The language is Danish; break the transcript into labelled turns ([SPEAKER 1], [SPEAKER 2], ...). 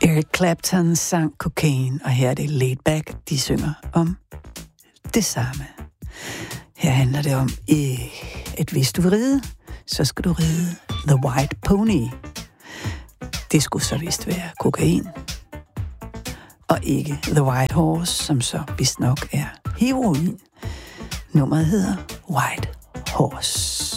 [SPEAKER 1] Eric Clapton sang Cocaine, og her er det Laid Back, de synger om det samme. Her handler det om, at hvis du vil ride, så skal du ride The White Pony. Det skulle så vist være kokain. Og ikke The White Horse, som så vist nok er heroin. Nummeret hedder White Horse.